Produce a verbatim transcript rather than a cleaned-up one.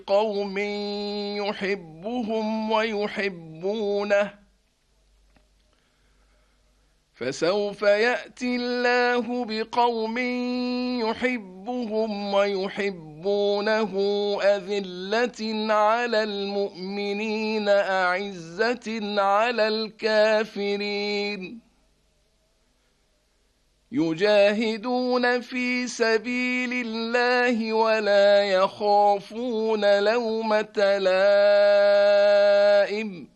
قوم يحبهم ويحبونه فسوف يأتي الله بقوم يحبهم ويحبونه أذلة على المؤمنين أعزة على الكافرين يجاهدون في سبيل الله ولا يخافون لومة لائم